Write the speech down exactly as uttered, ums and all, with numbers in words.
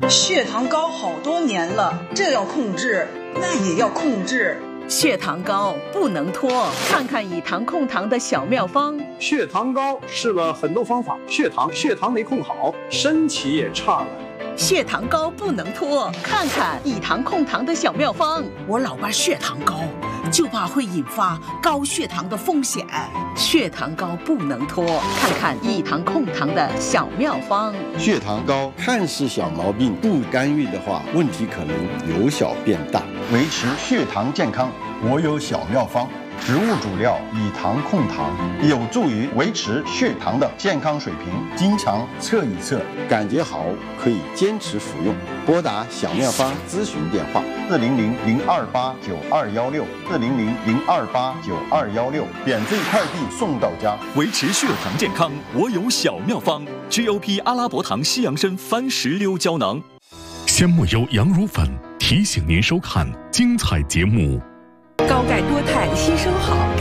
血糖高好多年了，这要控制，那也要控制。 血糖高不能拖，看看以糖控糖的小妙方。 血糖高试了很多方法，血糖血糖没控好，身体也差了。 血糖高不能拖，看看以糖控糖的小妙方。 我老爸血糖高，就怕会引发高血糖的风险。 血糖高不能拖，看看以糖控糖的小妙方。 血糖高看似小毛病，不干预的话，问题可能由小变大。 维持血糖健康，我有小妙方。植物主料以糖控糖，有助于维持血糖的健康水平。经常测一测， 感觉好可以坚持服用。拨打小妙方咨询电话： 四零零零二八九二幺六，四零零零二八九二幺六，免费快递送到家。 维持血糖健康，我有小妙方。G O P 阿拉伯糖西洋参番石榴胶囊。 鲜木优羊乳粉提醒您收看精彩节目。 高钙多肽吸收好，